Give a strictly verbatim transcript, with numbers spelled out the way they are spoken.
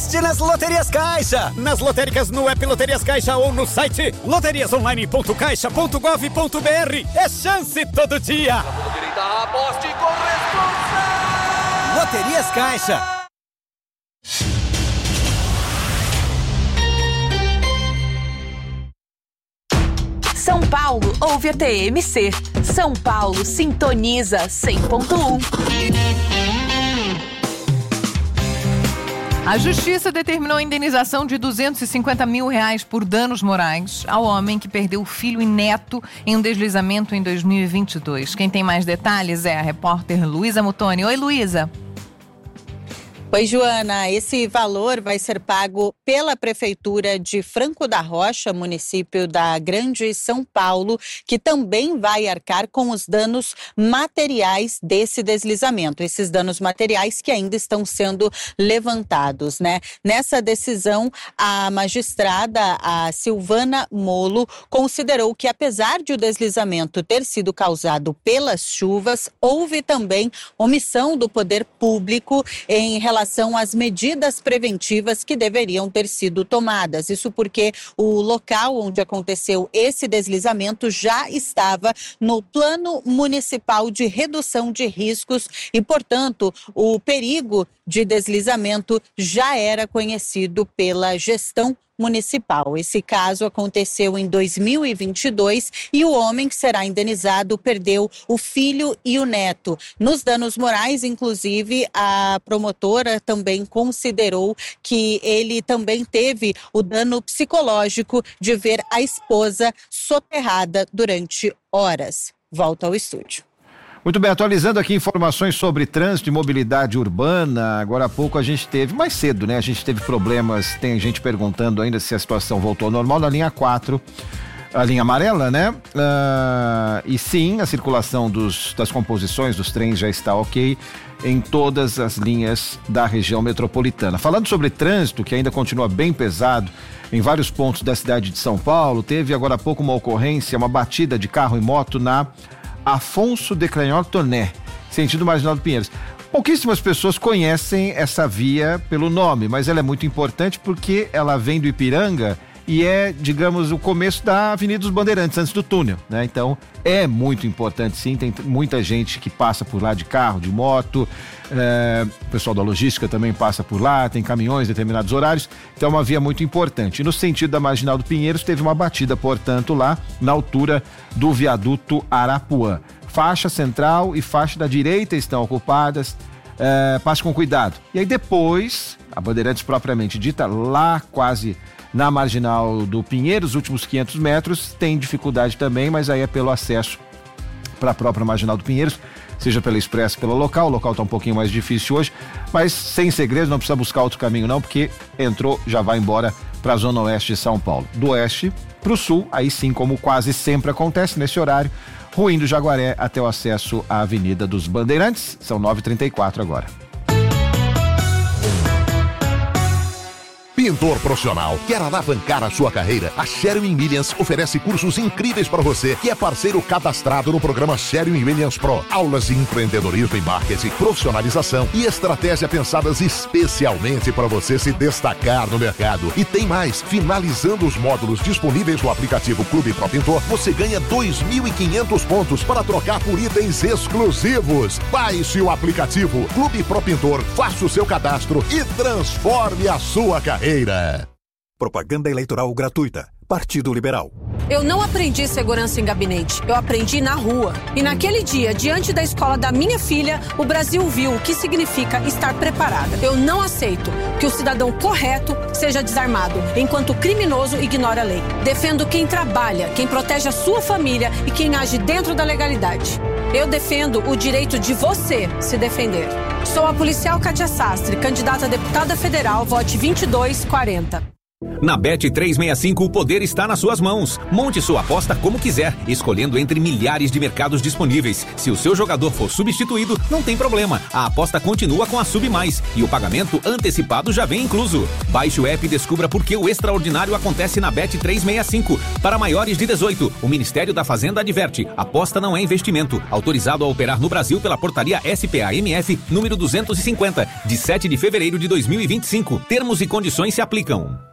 aposte nas Loterias Caixa. Nas lotéricas no app Loterias Caixa ou no site loterias online ponto caixa ponto gov ponto br. É chance todo dia. Aposte com responsabilidade. Loterias Caixa. São Paulo ouve a T M C. São Paulo sintoniza cem ponto um. A Justiça determinou a indenização de duzentos e cinquenta mil reais por danos morais ao homem que perdeu filho e neto em um deslizamento em dois mil e vinte e dois. Quem tem mais detalhes é a repórter Luísa Mutoni. Oi, Luísa. Oi, Joana. Esse valor vai ser pago pela Prefeitura de Franco da Rocha, município da Grande São Paulo, que também vai arcar com os danos materiais desse deslizamento. Esses danos materiais que ainda estão sendo levantados, né? Nessa decisão, a magistrada, a Silvana Molo, considerou que, apesar de o deslizamento ter sido causado pelas chuvas, houve também omissão do poder público em relação relação às medidas preventivas que deveriam ter sido tomadas. Isso porque o local onde aconteceu esse deslizamento já estava no Plano Municipal de Redução de Riscos e, portanto, o perigo de deslizamento já era conhecido pela gestão municipal. Esse caso aconteceu em dois mil e vinte e dois e o homem que será indenizado perdeu o filho e o neto. Nos danos morais, inclusive, a promotora também considerou que ele também teve o dano psicológico de ver a esposa soterrada durante horas. Volta ao estúdio. Muito bem, atualizando aqui informações sobre trânsito e mobilidade urbana. Agora há pouco a gente teve, mais cedo, né? A gente teve problemas, tem gente perguntando ainda se a situação voltou ao normal na linha quatro, a linha amarela, né? Uh, e sim, a circulação dos, das composições dos trens já está ok em todas as linhas da região metropolitana. Falando sobre trânsito, que ainda continua bem pesado em vários pontos da cidade de São Paulo, teve agora há pouco uma ocorrência, uma batida de carro e moto na Afonso de Cranhor-Toné, sentido Marginal do Pinheiros. Pouquíssimas pessoas conhecem essa via pelo nome, mas ela é muito importante porque ela vem do Ipiranga e é, digamos, o começo da Avenida dos Bandeirantes, antes do túnel, né? Então, é muito importante, sim, tem muita gente que passa por lá de carro, de moto, é, o pessoal da logística também passa por lá, tem caminhões em determinados horários, então é uma via muito importante. E no sentido da Marginal do Pinheiros, teve uma batida, portanto, lá na altura do viaduto Arapuã. Faixa central e faixa da direita estão ocupadas, é, passe com cuidado. E aí depois, a Bandeirantes propriamente dita, lá quase na Marginal do Pinheiros, os últimos quinhentos metros, tem dificuldade também, mas aí é pelo acesso para a própria Marginal do Pinheiros, seja pela expressa, pelo local. O local está um pouquinho mais difícil hoje, mas sem segredo, não precisa buscar outro caminho não, porque entrou, já vai embora para a zona oeste de São Paulo. Do oeste para o sul, aí sim, como quase sempre acontece nesse horário, ruim do Jaguaré até o acesso à Avenida dos Bandeirantes. São nove e trinta e quatro agora. Pintor profissional, quer alavancar a sua carreira? A Sherwin Williams oferece cursos incríveis para você, que é parceiro cadastrado no programa Sherwin Williams Pro. Aulas de empreendedorismo e marketing, profissionalização e estratégia pensadas especialmente para você se destacar no mercado. E tem mais, finalizando os módulos disponíveis no aplicativo Clube Pro Pintor, você ganha dois mil e quinhentos pontos para trocar por itens exclusivos. Baixe o aplicativo Clube Pro Pintor, faça o seu cadastro e transforme a sua carreira. Propaganda eleitoral gratuita. Partido Liberal. Eu não aprendi segurança em gabinete, eu aprendi na rua. E naquele dia, diante da escola da minha filha, o Brasil viu o que significa estar preparada. Eu não aceito que o cidadão correto seja desarmado, enquanto o criminoso ignora a lei. Defendo quem trabalha, quem protege a sua família e quem age dentro da legalidade. Eu defendo o direito de você se defender. Sou a policial Kátia Sastre, candidata a deputada federal, vote vinte e dois quarenta. Na Bet trezentos e sessenta e cinco, o poder está nas suas mãos. Monte sua aposta como quiser, escolhendo entre milhares de mercados disponíveis. Se o seu jogador for substituído, não tem problema. A aposta continua com a Sub Mais e o pagamento antecipado já vem incluso. Baixe o app e descubra por que o extraordinário acontece na Bet trezentos e sessenta e cinco. Para maiores de dezoito, o Ministério da Fazenda adverte: aposta não é investimento. Autorizado a operar no Brasil pela portaria S P A M F número duzentos e cinquenta, de sete de fevereiro de dois mil e vinte e cinco. Termos e condições se aplicam.